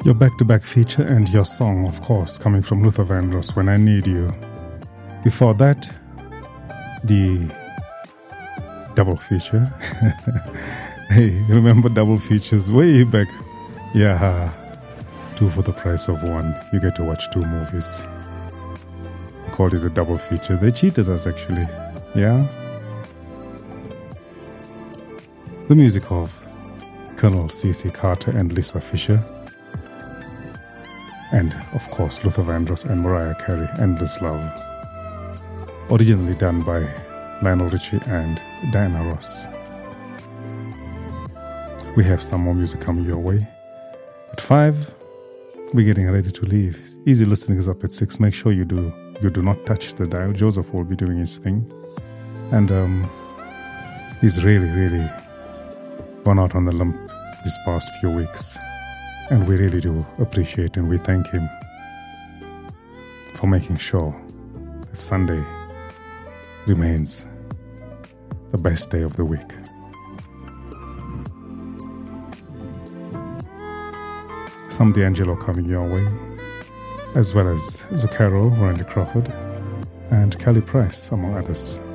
Your back-to-back feature and your song, of course, coming from Luther Vandross, When I Need You. Before that, the double feature. Hey, remember double features way back? Yeah, 2 for the price of 1. You get to watch 2 movies. We called it a double feature. They cheated us, actually. Yeah? The music of Colonel C.C. Carter and Lisa Fisher. And, of course, Luther Vandross and Mariah Carey, Endless Love. Originally done by Lionel Richie and Diana Ross. We have some more music coming your way. At 5, we're getting ready to leave. Easy Listening is up at 6. Make sure you do not touch the dial. Joseph will be doing his thing. And he's really, really gone out on the limb these past few weeks. And we really do appreciate and we thank him for making sure that Sunday remains the best day of the week. Some D'Angelo coming your way, as well as Zucchero, Randy Crawford, and Kelly Price, among others.